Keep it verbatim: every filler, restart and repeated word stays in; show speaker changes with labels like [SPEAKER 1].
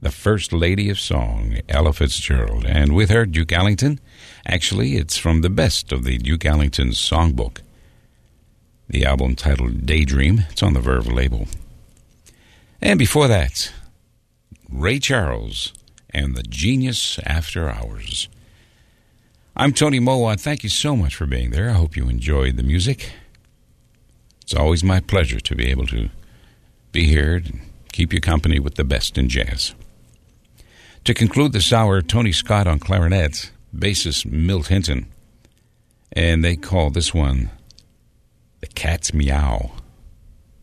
[SPEAKER 1] the First Lady of Song, Ella Fitzgerald. And with her, Duke Ellington. Actually, it's from the best of the Duke Ellington songbook. The album titled Daydream. It's on the Verve label. And before that, Ray Charles and the Genius After Hours. I'm Tony Mowat. Thank you so much for being there. I hope you enjoyed the music. It's always my pleasure to be able to be here and keep you company with the best in jazz. To conclude this hour, Tony Scott on clarinet, bassist Milt Hinton, and they call this one The Cat's Meow.